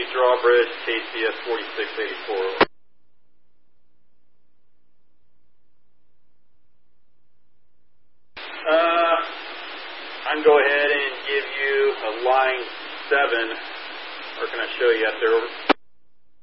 Drawbridge, KCS 4684. I can go ahead and give you a line 7, or can I show you up there?